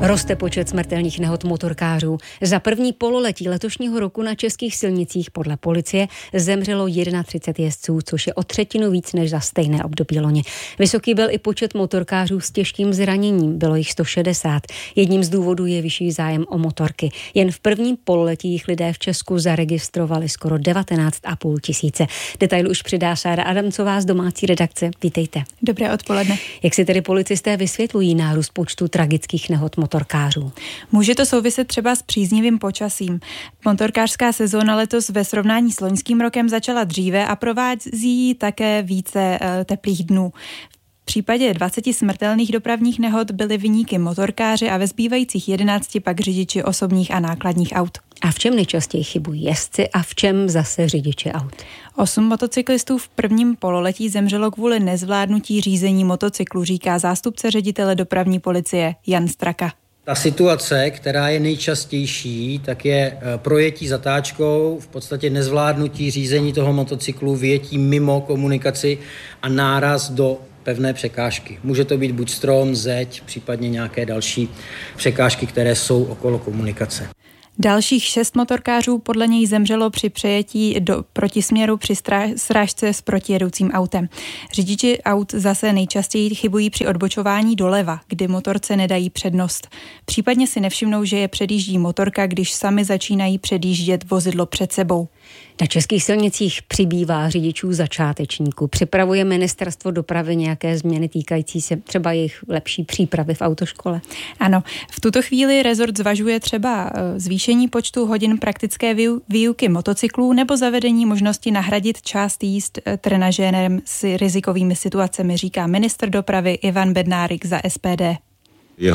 Roste počet smrtelných nehod motorkářů. Za první pololetí letošního roku na českých silnicích podle policie zemřelo 31 jezdců, což je o třetinu víc než za stejné období loni. Vysoký byl i počet motorkářů s těžkým zraněním, bylo jich 160. Jedním z důvodů je vyšší zájem o motorky. Jen v prvním pololetí jich lidé v Česku zaregistrovali skoro 19,5 tisíce. Detail už přidá Sára Adamcová z domácí redakce. Vítejte. Dobré odpoledne. Jak si tedy policisté vysvětlují nárůst počtu tragických nehod motorkářů? Může to souviset třeba s příznivým počasím. Motorkářská sezóna letos ve srovnání s loňským rokem začala dříve a provází také více teplých dnů. V případě 20 smrtelných dopravních nehod byli viníky motorkáři a ve zbývajících 11 pak řidiči osobních a nákladních aut. A v čem nejčastěji chybují jezdci a v čem zase řidiči aut? 8 motocyklistů v prvním pololetí zemřelo kvůli nezvládnutí řízení motocyklu, říká zástupce ředitele dopravní policie Jan Straka. Ta situace, která je nejčastější, tak je projetí zatáčkou, v podstatě nezvládnutí řízení toho motocyklu, vyjetí mimo komunikaci a náraz do pevné překážky. Může to být buď strom, zeď, případně nějaké další překážky, které jsou okolo komunikace. Dalších 6 motorkářů podle něj zemřelo při přejetí do protisměru při srážce s protijedoucím autem. Řidiči aut zase nejčastěji chybují při odbočování doleva, kdy motorce nedají přednost. Případně si nevšimnou, že je předjíždí motorka, když sami začínají předjíždět vozidlo před sebou. Na českých silnicích přibývá řidičů začátečníků. Připravuje ministerstvo dopravy nějaké změny týkající se třeba jejich lepší přípravy v autoškole? Ano, v tuto chvíli rezort zvažuje třeba zvýšení počtu hodin praktické výuky motocyklů nebo zavedení možnosti nahradit část jízd trenažérem s rizikovými situacemi, říká ministr dopravy Ivan Bednárik za SPD. Je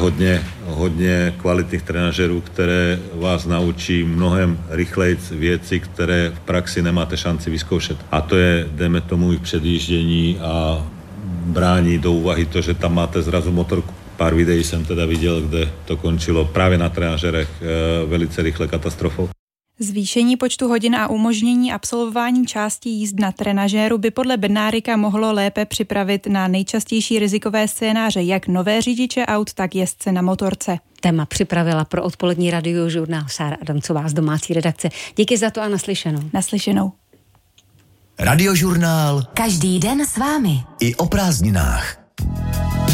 hodně kvalitních trenažerů, které vás naučí mnohem rychleji věci, které v praxi nemáte šanci vyzkoušet. A to je, dejme tomu, i předjíždění a brání do úvahy to, že tam máte zrazu motorku. Pár videí jsem teda viděl, kde to končilo právě na trenažerech velice rychle katastrofou. Zvýšení počtu hodin a umožnění absolvování částí jízd na trenažéru by podle Bednárika mohlo lépe připravit na nejčastější rizikové scénáře jak nové řidiče aut, tak jezdce na motorce. Téma připravila pro odpolední radiožurnál Sára Adamcová z domácí redakce. Díky za to a naslyšenou. Naslyšenou. Radiožurnál. Každý den s vámi. I o prázdninách.